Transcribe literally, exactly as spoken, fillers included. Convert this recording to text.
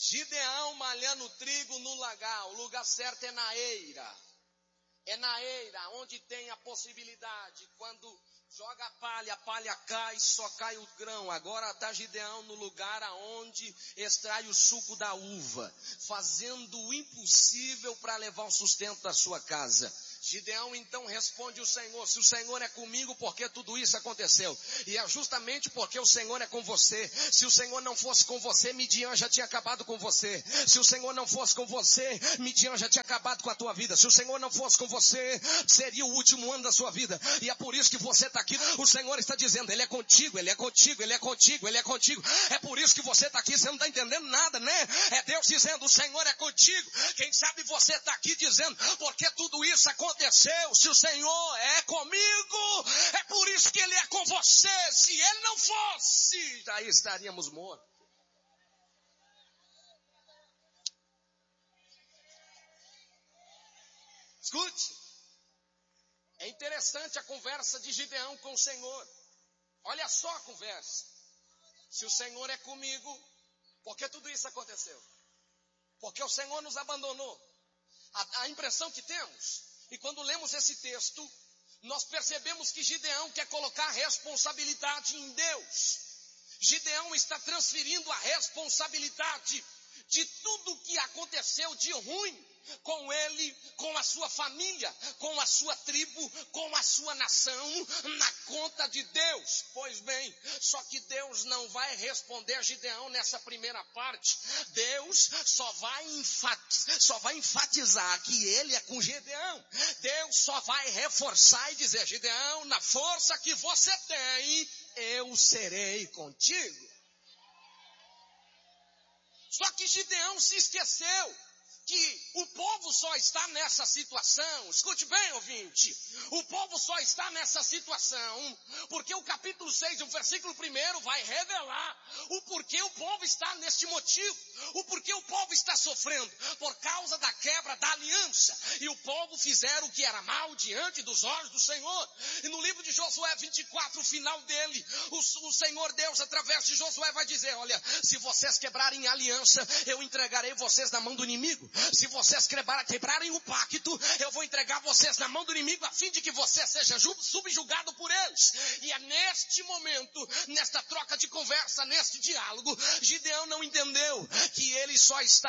Gideão malhando trigo no lagar. O lugar certo é na eira. É na eira, onde tem a possibilidade. Quando joga a palha, a palha cai, só cai o grão. Agora está Gideão no lugar aonde extrai o suco da uva, fazendo o impossível para levar o sustento da sua casa. Gideão então responde o Senhor: se o Senhor é comigo, por que tudo isso aconteceu? E é justamente porque o Senhor é com você. Se o Senhor não fosse com você, Midian já tinha acabado com você. Se o Senhor não fosse com você, Midian já tinha acabado com a tua vida. Se o Senhor não fosse com você, seria o último ano da sua vida. E é por isso que você está aqui. O Senhor está dizendo: Ele é contigo, Ele é contigo, Ele é contigo, Ele é contigo. É por isso que você está aqui. Você não está entendendo nada, né? É Deus dizendo: o Senhor é contigo. Quem sabe você está aqui dizendo: porque tudo isso aconteceu? Se o Senhor é comigo, é por isso que Ele é com você. Se Ele não fosse, já estaríamos mortos. Escute, é interessante a conversa de Gideão com o Senhor. Olha só a conversa. Se o Senhor é comigo, por que tudo isso aconteceu? Porque o Senhor nos abandonou. A, a impressão que temos, e quando lemos esse texto, nós percebemos que Gideão quer colocar a responsabilidade em Deus. Gideão está transferindo a responsabilidade de tudo que aconteceu de ruim com ele, com a sua família, com a sua tribo, com a sua nação, na conta de Deus. Pois bem, só que Deus não vai responder a Gideão nessa primeira parte. Deus só vai, enfatizar, só vai enfatizar que ele é com Gideão. Deus só vai reforçar e dizer: Gideão, na força que você tem, eu serei contigo. Só que Gideão se esqueceu que o povo só está nessa situação. Escute bem, ouvinte. O povo só está nessa situação porque o capítulo seis, o versículo um vai revelar o porquê o povo está neste motivo. O porquê o povo está sofrendo. Por causa da quebra da aliança. E o povo fizeram o que era mal diante dos olhos do Senhor. E no livro de Josué vinte e quatro, o final dele, o, o Senhor Deus, através de Josué, vai dizer: olha, se vocês quebrarem a aliança, eu entregarei vocês na mão do inimigo. Se vocês quebrarem o pacto, eu vou entregar vocês na mão do inimigo, a fim de que você seja subjugado por eles. E é neste momento, nesta troca de conversa, neste diálogo, Gideão não entendeu que ele só está